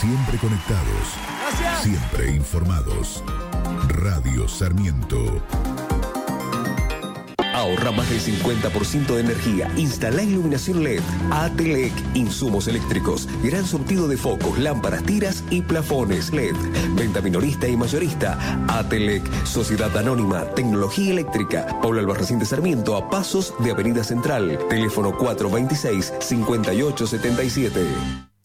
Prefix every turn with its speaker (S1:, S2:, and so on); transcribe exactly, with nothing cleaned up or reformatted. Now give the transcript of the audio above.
S1: Siempre conectados.
S2: Gracias.
S1: Siempre informados. Radio Sarmiento.
S3: Ahorra más del cincuenta por ciento de energía. Instala iluminación L E D. Atelec, insumos eléctricos. Gran surtido de focos, lámparas, tiras y plafones L E D. Venta minorista y mayorista. Atelec, Sociedad Anónima, Tecnología Eléctrica. Pablo Albarracín de Sarmiento, a pasos de Avenida Central. Teléfono cuatro dos seis, cinco ocho siete siete.